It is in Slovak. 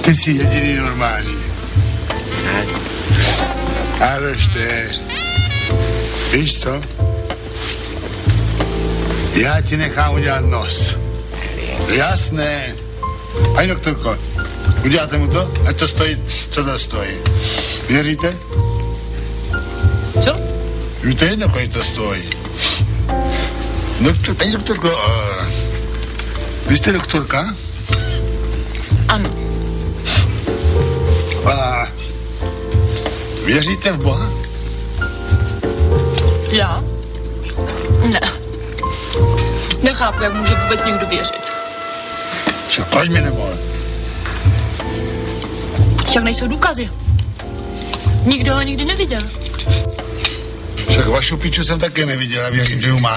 Ty jsi jediný normální. Arošte. Víš co? Já ti nechám udělat nos. Jasné. Pani doktorko, uděláte mu to? Ať to stojí, co to stojí. Věříte? Co? Víte jedno, kolik to stojí. Paní doktorko, vy jste doktorka? Ano. A věříte v Boha? Já? Ne. Nechápu, jak může vůbec někdo věřit. Však proč mi nemohl? Však nejsou důkazy. Nikdo ho nikdy neviděl. Však vašu piču jsem také neviděl a věřím, že ju má.